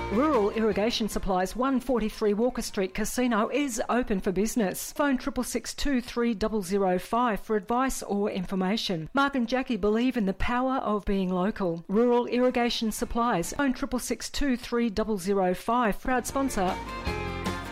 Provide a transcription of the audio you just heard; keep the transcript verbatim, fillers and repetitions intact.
Rural Irrigation Supplies, one forty-three Walker Street Casino is open for business. Phone six six six, two three zero zero five for advice or information. Mark and Jackie believe in the power of being local. Rural Irrigation Supplies. Phone six six six, two three zero zero five. Proud sponsor.